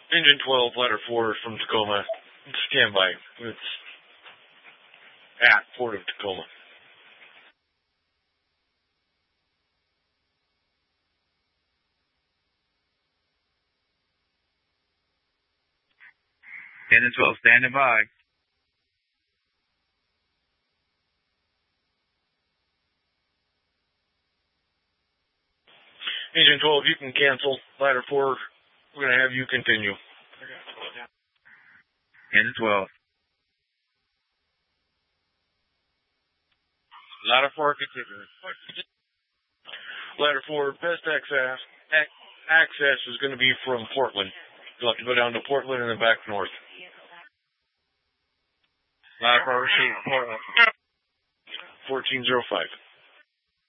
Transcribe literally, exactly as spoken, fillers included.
Engine twelve, ladder four from Tacoma. Stand by. It's at Port of Tacoma. Engine twelve, standing by. Engine twelve, you can cancel. Ladder four, we're going to have you continue. Engine twelve. Ladder four, continue. Ladder four, best access, access is going to be from Portland. You'll have to go down to Portland and then back north. Ladder four, receive Portland. fourteen oh five.